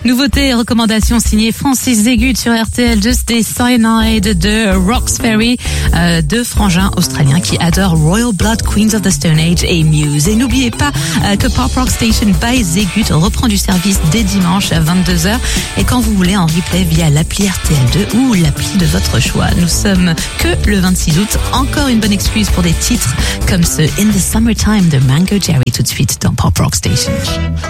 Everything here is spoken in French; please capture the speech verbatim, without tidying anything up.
Nouveauté et recommandation signée Francis Zégut sur R T L, Just des Cyanide de Roxbury, euh, deux frangins australiens qui adorent Royal Blood, Queens of the Stone Age et Muse. Et n'oubliez pas euh, que Pop Rock Station by Zégut reprend du service dès dimanche à vingt-deux heures et quand vous voulez en replay via l'appli R T L deux ou l'appli de votre choix. Nous sommes que le vingt-six août. Encore une bonne excuse pour des titres comme ce In the Summertime de Mango Jerry tout de suite dans Pop Rock Station.